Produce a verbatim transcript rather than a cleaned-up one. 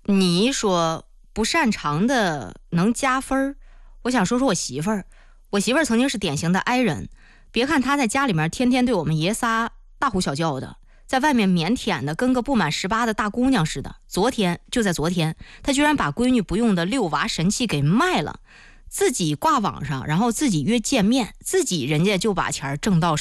你一说不擅长的能加分，我想说说我媳妇儿。我媳妇儿曾经是典型的 I 人，别看她在家里面天天对我们爷仨大呼小叫的，在外面腼腆的跟个不满十八的大姑娘似的。昨天就在昨天，她居然把闺女不用的六娃神器给卖了，自己挂网上，然后自己约见面，自己人家就把钱挣到手。